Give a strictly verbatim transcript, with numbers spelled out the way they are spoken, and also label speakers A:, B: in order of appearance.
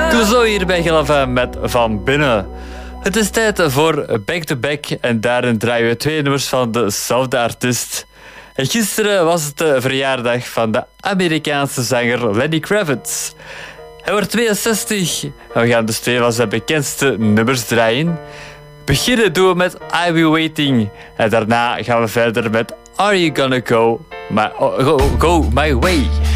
A: Clouseau hier bij Gelafin met Van Binnen. Het is tijd voor Back to Back en daarin draaien we twee nummers van dezelfde artiest. En gisteren was het de verjaardag van de Amerikaanse zanger Lenny Kravitz. Hij wordt tweeënzestig en we gaan dus twee van zijn bekendste nummers draaien. Beginnen doen we met I'll Be Waiting en daarna gaan we verder met Are You Gonna Go My, go, go my Way.